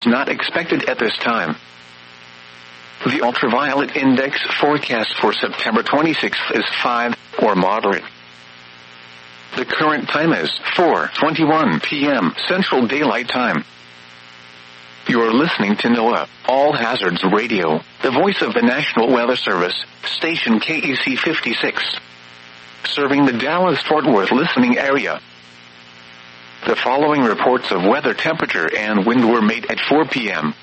not expected at this time. The ultraviolet index forecast for September 26th is 5, or moderate. The current time is 4:21 p.m. Central Daylight Time. You're listening to NOAA, All Hazards Radio, the voice of the National Weather Service, station KEC 56. Serving the Dallas-Fort Worth listening area. The following reports of weather temperature and wind were made at 4 p.m.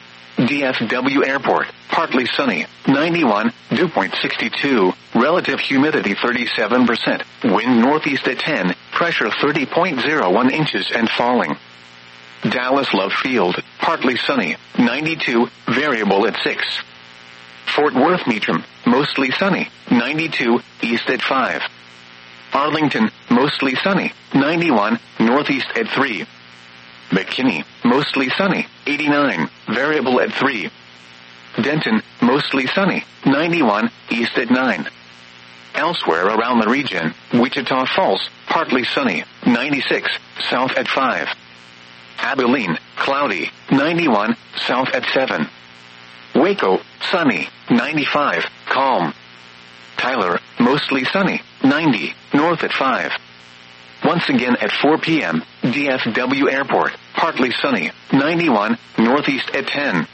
DFW Airport, partly sunny, 91, dew point 62, relative humidity 37%, wind northeast at 10, pressure 30.01 inches and falling. Dallas Love Field, partly sunny, 92, variable at 6. Fort Worth Meacham, mostly sunny, 92, east at 5. Arlington, mostly sunny, 91, northeast at 3. McKinney, mostly sunny, 89, variable at 3. Denton, mostly sunny, 91, east at 9. Elsewhere around the region, Wichita Falls, partly sunny, 96, south at 5. Abilene, cloudy, 91, south at 7. Waco, sunny, 95, calm. Tyler, mostly sunny, 90, north at 5. Once again at 4 p.m., DFW Airport, partly sunny, 91, northeast at 10.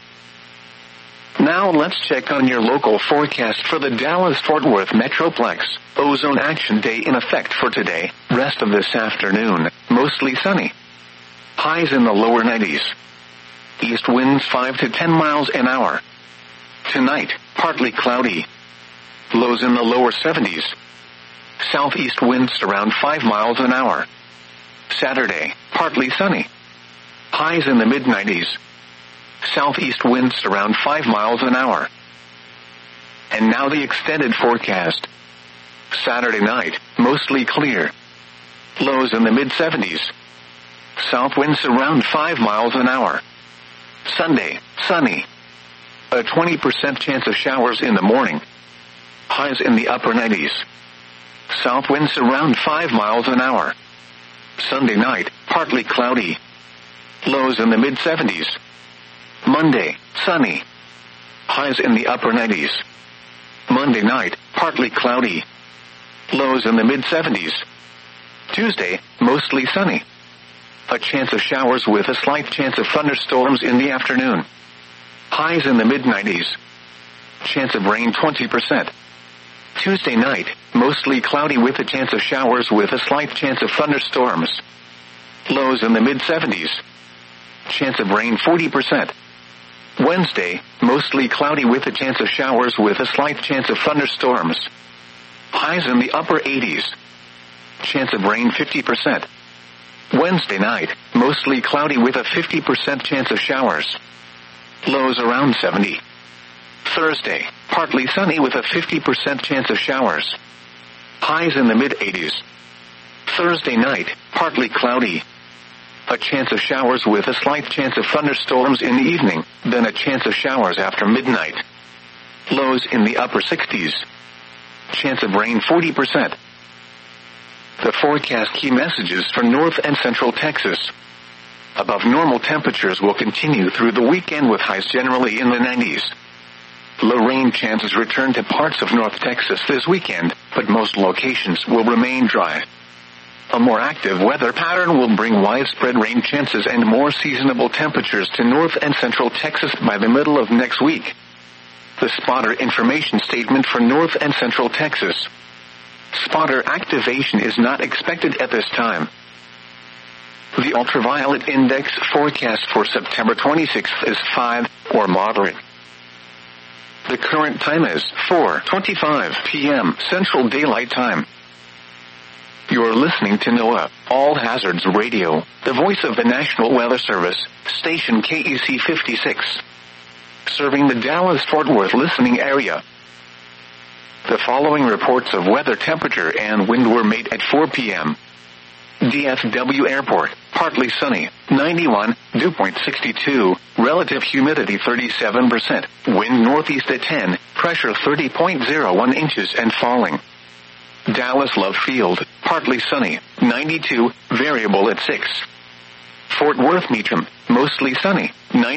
Now let's check on your local forecast for the Dallas-Fort Worth Metroplex. Ozone Action Day in effect for today, rest of this afternoon, mostly sunny. Highs in the lower 90s. East winds 5 to 10 miles an hour. Tonight, partly cloudy. Lows in the lower 70s. Southeast winds around 5 miles an hour. Saturday, partly sunny. Highs in the mid-90s. Southeast winds around 5 miles an hour. And now the extended forecast. Saturday night, mostly clear. Lows in the mid-70s. South winds around 5 miles an hour. Sunday, sunny. A 20% chance of showers in the morning. Highs in the upper 90s. South winds around 5 miles an hour. Sunday night, partly cloudy. Lows in the mid-70s. Monday, sunny. Highs in the upper 90s. Monday night, partly cloudy. Lows in the mid-70s. Tuesday, mostly sunny. A chance of showers with a slight chance of thunderstorms in the afternoon. Highs in the mid-90s. Chance of rain 20%. Tuesday night, mostly cloudy with a chance of showers with a slight chance of thunderstorms. Lows in the mid-70s. Chance of rain 40%. Wednesday, mostly cloudy with a chance of showers with a slight chance of thunderstorms. Highs in the upper 80s. Chance of rain 50%. Wednesday night, mostly cloudy with a 50% chance of showers. Lows around 70. Thursday, partly sunny with a 50% chance of showers. Highs in the mid-80s. Thursday night, partly cloudy. A chance of showers with a slight chance of thunderstorms in the evening, then a chance of showers after midnight. Lows in the upper 60s. Chance of rain 40%. The forecast key messages for North and Central Texas. Above normal temperatures will continue through the weekend with highs generally in the 90s. Low rain chances return to parts of North Texas this weekend, but most locations will remain dry. A more active weather pattern will bring widespread rain chances and more seasonable temperatures to North and Central Texas by the middle of next week. The spotter information statement for North and Central Texas. Spotter activation is not expected at this time. The ultraviolet index forecast for September 26th is 5, or moderate. The current time is 4:25 p.m. Central Daylight Time. You're listening to NOAA, All Hazards Radio, the voice of the National Weather Service, station KEC 56. Serving the Dallas-Fort Worth listening area. The following reports of weather temperature and wind were made at 4 p.m. DFW Airport, partly sunny, 91, dew point 62, relative humidity 37%, wind northeast at 10, pressure 30.01 inches and falling. Dallas Love Field, partly sunny, 92, variable at 6. Fort Worth Meacham, mostly sunny, 90.